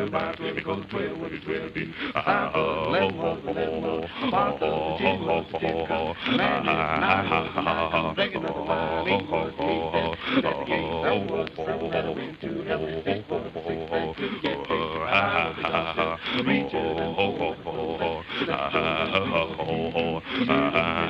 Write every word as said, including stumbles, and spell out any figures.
twelve by twelve, because twelve was the twelve feet. Five was eleven was eleven was. Five was the ten was the ten was. Nine is nine was the nine was. Begging at the wine, eight was the eight then. But at the gate, seven was the seven that went to heaven. Six was the six that couldn't get paid. Five was the gospel. Three, two, and four was the four that. But at the gate, seven was the eight then.